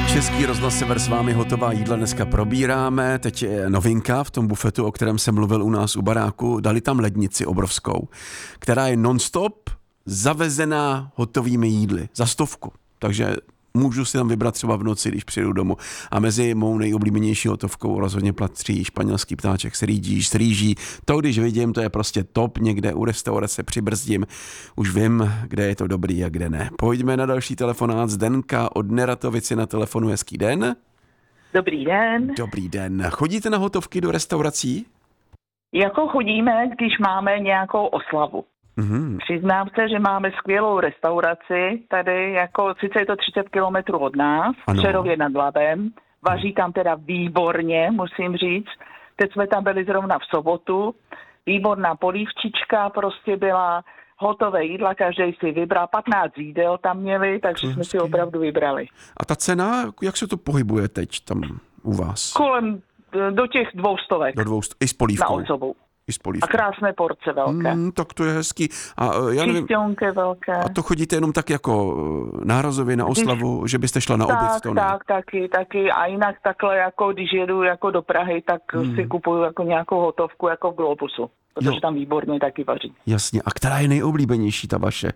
Český rozhlas Sever s vámi hotová jídla dneska probíráme. Teď je novinka v tom bufetu, o kterém jsem mluvil u nás u baráku. Dali tam lednici obrovskou, která je non-stop zavezená hotovými jídly za 100. Takže můžu si tam vybrat třeba v noci, když přijedu domů. A mezi mou nejoblíbenější hotovkou rozhodně patří španělský ptáček s rýží. To, když vidím, to je prostě top. Někde u restaurace přibrzdím. Už vím, kde je to dobrý a kde ne. Pojďme na další telefonát. Zdenka od Neratovici na telefonu. Hezký den. Dobrý den. Dobrý den. Chodíte na hotovky do restaurací? Jako chodíme, když máme nějakou oslavu. Přiznám se, že máme skvělou restauraci tady, jako sice je to 30 kilometrů od nás, v Přerově nad Labem. Vaří tam teda výborně, musím říct. Teď jsme tam byli zrovna v sobotu. Výborná polívčička prostě byla, hotové jídla, každý si vybral. 15 jídel tam měli, takže jsme si opravdu vybrali. A ta cena, jak se to pohybuje teď tam u vás? Kolem do těch 200. Do 200, i s polívkou. Na osobu. A krásné porce velké. Tak to je hezký. A já nevím, velké. A to chodíte jenom tak jako nárazově na oslavu, že byste šla na oběd? To tak, taky. A jinak takhle, jako když jedu jako do Prahy, tak si kupuju jako nějakou hotovku jako v Globusu. Protože tam výborně taky vaří. Jasně. A která je nejoblíbenější ta vaše?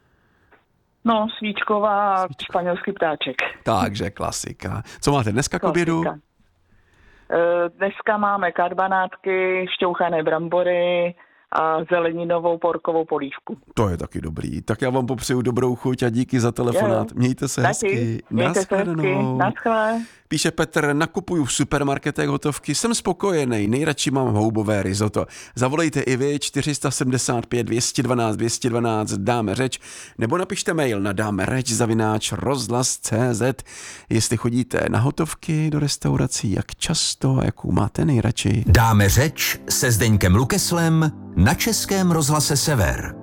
No, svíčková a španělský ptáček. Takže klasika. Co máte dneska k obědu? Dneska máme karbanátky, šťouchané brambory a zeleninovou porkovou polívku. To je taky dobrý. Tak já vám popřeju dobrou chuť a díky za telefonát. Mějte se hezky. Naschle. Píše Petr, nakupuju v supermarketech hotovky, jsem spokojený, nejradši mám houbové risotto. Zavolejte i vy 475 212 212, dáme řeč, nebo napište mail na dámeřeč@rozhlas.cz. Jestli chodíte na hotovky do restaurací, jak často a jakou máte nejradši. Dáme řeč se Zdeňkem Lukeslem na Českém rozhlase Sever.